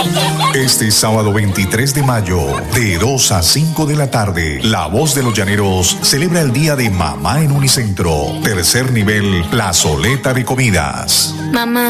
Este sábado 23 de mayo, de 2 a 5 de la tarde, La Voz de los Llaneros celebra el Día de Mamá en Unicentro. Tercer nivel, plazoleta de comidas. Mamá,